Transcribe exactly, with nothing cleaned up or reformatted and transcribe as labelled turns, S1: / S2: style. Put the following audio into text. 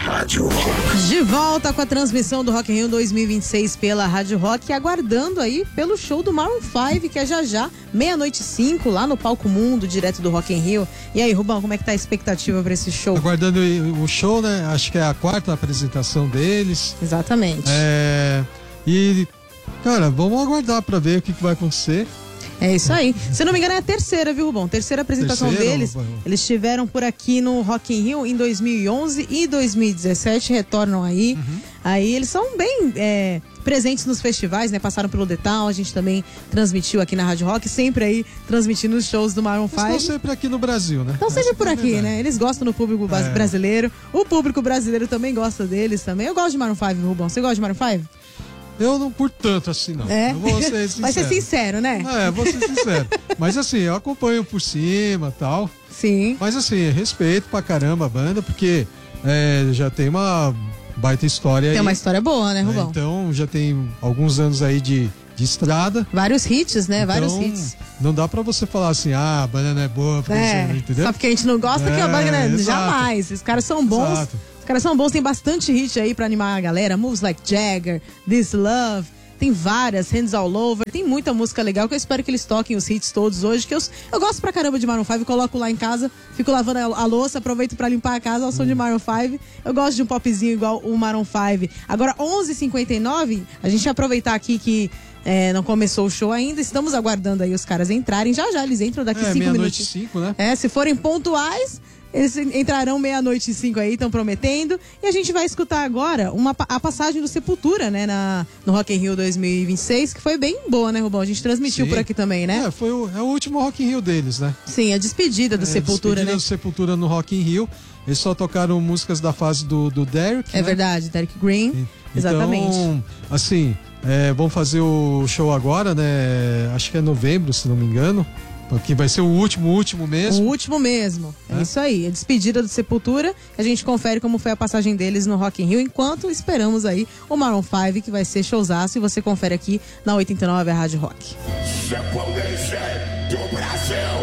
S1: Rádio Rock.
S2: De volta com a transmissão do Rock in Rio dois mil e vinte e seis pela Rádio Rock, aguardando aí pelo show do Maroon cinco, que é já já, meia-noite e cinco, lá no Palco Mundo, direto do Rock in Rio. E aí, Rubão, como é que tá a expectativa para esse show?
S3: Aguardando o show, né? Acho que é a quarta apresentação deles.
S2: Exatamente.
S3: É... E, cara, vamos aguardar para ver o que, que vai acontecer.
S2: É isso aí. Se não me engano, é a terceira, viu, Rubão? Terceira apresentação
S3: Terceira,
S2: deles.
S3: ou...
S2: Eles estiveram por aqui no Rock in Rio em dois mil e onze e dois mil e dezessete, retornam aí. Uhum. Aí eles são bem é, presentes nos festivais, né? Passaram pelo The Town, a gente também transmitiu aqui na Rádio Rock, sempre aí transmitindo os shows do Maroon cinco.
S3: Estão sempre aqui no Brasil, né?
S2: Estão sempre por aqui, né? Eles gostam do público é. brasileiro. O público brasileiro também gosta deles também. Eu gosto de Maroon cinco, Rubão. Você gosta de Maroon cinco?
S3: Eu não curto tanto assim, não.
S2: É?
S3: Eu vou ser sincero.
S2: Vai ser sincero, né?
S3: É, vou ser sincero. Mas assim, eu acompanho por cima e tal.
S2: Sim.
S3: Mas assim, respeito pra caramba a banda, porque é, já tem uma baita história aí.
S2: Tem uma história boa, né, Rubão?
S3: É, então, já tem alguns anos aí de, de estrada.
S2: Vários hits, né?
S3: Então,
S2: Vários hits.
S3: Não dá pra você falar assim, ah, a banda não é boa, porque
S2: é,
S3: você, entendeu?
S2: Só porque a gente não gosta é, que a banda não é.
S3: Exato.
S2: Jamais. Os caras são bons.
S3: Exato.
S2: Os caras são bons, tem bastante hit aí pra animar a galera. Moves Like Jagger, This Love. Tem várias, Hands All Over, tem muita música legal que eu espero que eles toquem os hits todos hoje, que eu, eu gosto pra caramba de Maroon cinco, coloco lá em casa, fico lavando a, a louça, aproveito pra limpar a casa ao som hum. de Maroon cinco. Eu gosto de um popzinho igual o Maroon cinco. Agora, onze e cinquenta e nove, a gente vai aproveitar aqui que é, não começou o show ainda, estamos aguardando aí os caras entrarem, já já eles entram daqui
S3: é,
S2: cinco minutos.
S3: meia-noite e cinco, né?
S2: É, se forem pontuais, eles entrarão meia-noite e cinco aí, estão prometendo. E a gente vai escutar agora uma, a passagem do Sepultura, né, na, no Rock in Rio dois mil e vinte e seis, que foi bem boa, né, Rubão? A gente transmitiu Sim. por aqui também, né?
S3: É, foi o, é o último Rock in Rio deles, né?
S2: Sim, a despedida do
S3: é,
S2: Sepultura,
S3: despedida
S2: né?
S3: do Sepultura no Rock in Rio. Eles só tocaram músicas da fase do, do Derek,
S2: É
S3: né?
S2: verdade, Derek Green.
S3: Então,
S2: exatamente.
S3: Assim, é, vamos fazer o show agora, né? Acho que é novembro, se não me engano. Que vai ser o último, o último mesmo.
S2: O último mesmo. É, é isso aí. A despedida do Sepultura. A gente confere como foi a passagem deles no Rock in Rio, enquanto esperamos aí o Maroon cinco, que vai ser showzaço. E você confere aqui na oitenta e nove, a Rádio Rock.
S1: Sepultura do Brasil.